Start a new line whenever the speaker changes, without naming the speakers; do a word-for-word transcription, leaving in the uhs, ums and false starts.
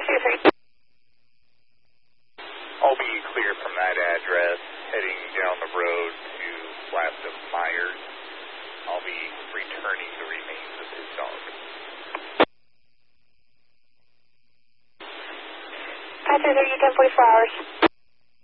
two three.
I'll be clear from that address, heading down the road to west of Myers. I'll be returning the remains of his dog.
five three three, you ten forty-four hours.